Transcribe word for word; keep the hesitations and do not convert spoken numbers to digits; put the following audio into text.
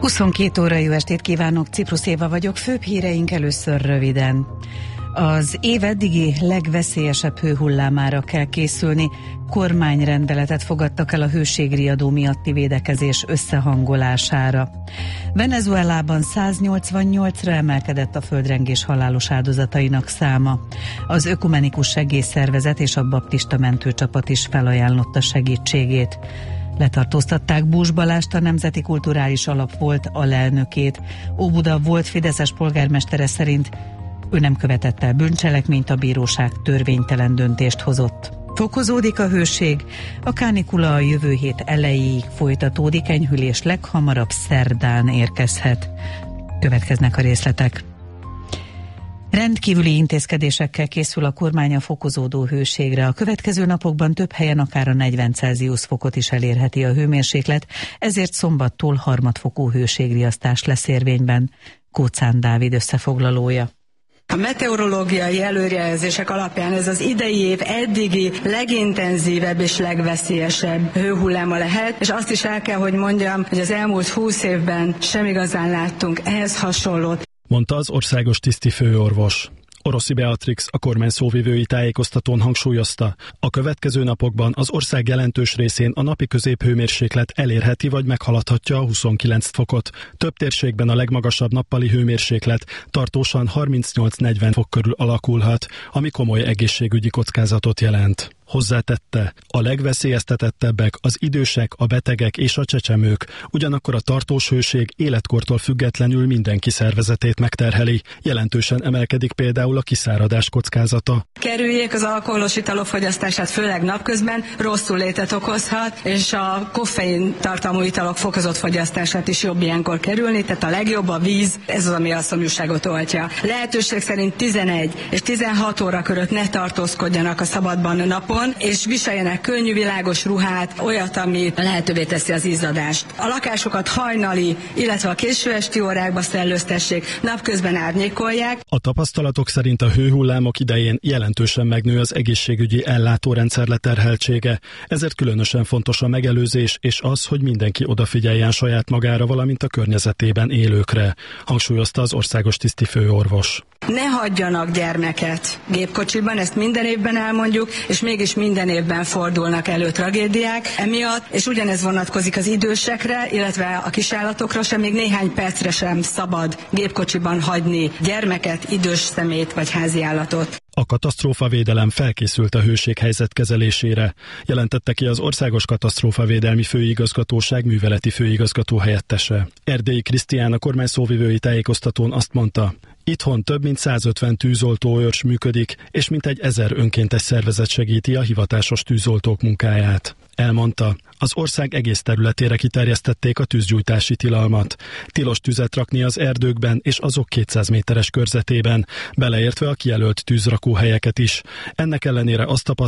huszonkét óra, jó estét kívánok, Ciprusz Éva vagyok, főbb híreink először röviden. Az év eddigi legveszélyesebb hőhullámára kell készülni. Kormányrendeletet fogadtak el a hőségriadó miatti védekezés összehangolására. Venezuelában száznyolcvannyolcra emelkedett a földrengés halálos áldozatainak száma. Az Ökumenikus Segélyszervezet és a Baptista Mentőcsapat is felajánlotta segítségét. Letartóztatták Bús Balást, a Nemzeti Kulturális Alap volt alelnökét. Óbuda volt fideszes polgármestere szerint ő nem követett el bűncselekményt, a bíróság törvénytelen döntést hozott. Fokozódik a hőség, a kánikula a jövő hét elejéig folytatódik, enyhülés leghamarabb szerdán érkezhet. Következnek a részletek. Rendkívüli intézkedésekkel készül a kormány a fokozódó hőségre. A következő napokban több helyen akár a negyven Celsius fokot is elérheti a hőmérséklet, ezért szombattól harmadfokú hőségriasztás lesz érvényben. Kóczán Dávid összefoglalója. A meteorológiai előrejelzések alapján ez az idei év eddigi legintenzívebb és legveszélyesebb hőhulláma lehet, és azt is el kell, hogy mondjam, hogy az elmúlt húsz évben sem igazán láttunk ehhez hasonlót, mondta az országos tisztifőorvos. Oroszi Beatrix a kormány szóvivői tájékoztatón hangsúlyozta, a következő napokban az ország jelentős részén a napi középhőmérséklet elérheti vagy meghaladhatja a huszonkilenc fokot. Több térségben a legmagasabb nappali hőmérséklet tartósan harmincnyolc-negyven fok körül alakulhat, ami komoly egészségügyi kockázatot jelent. Hozzátette, a legveszélyeztetettebbek az idősek, a betegek és a csecsemők, ugyanakkor a tartós hőség életkortól függetlenül mindenki szervezetét megterheli. Jelentősen emelkedik például a kiszáradás kockázata. Kerüljék az alkoholos italok fogyasztását, főleg napközben, rosszul létet okozhat, és a koffein tartalmú italok fokozott fogyasztását is jobb ilyenkor kerülni, tehát a legjobb a víz, ez az, ami a szomjúságot oltja. Lehetőség szerint tizenegy és tizenhat óra között ne tartózkodjanak a szabadban napon, és viseljenek könnyű, világos ruhát, olyat, ami lehetővé teszi az izzadást. A lakásokat hajnali, illetve a késő esti órákba szellőztessék, napközben árnyékolják. A tapasztalatok szerint a hőhullámok idején jelentősen megnő az egészségügyi ellátórendszer leterheltsége, ezért különösen fontos a megelőzés és az, hogy mindenki odafigyeljen saját magára, valamint a környezetében élőkre, hangsúlyozta az országos tisztifőorvos. Ne hagyjanak gyermeket gépkocsiban, ezt minden évben elmondjuk, és mégis minden évben fordulnak elő tragédiák emiatt, és ugyanez vonatkozik az idősekre, illetve a kisállatokra sem, még néhány percre sem szabad gépkocsiban hagyni gyermeket, idős személyt vagy háziállatot. A katasztrófavédelem felkészült a hőséghelyzet kezelésére, jelentette ki az Országos Katasztrófavédelmi Főigazgatóság műveleti főigazgató helyettese. Erdélyi Krisztián a kormány szóvivői tájékoztatón azt mondta, itthon több mint százötven tűzoltóőrs működik, és mintegy ezer önkéntes szervezet segíti a hivatásos tűzoltók munkáját. Elmondta, az ország egész területére kiterjesztették a tűzgyújtási tilalmat. Tilos tüzet rakni az erdőkben és azok kétszáz méteres körzetében, beleértve a kijelölt tűzrakóhelyeket is. Ennek ellenére azt tapasztalják,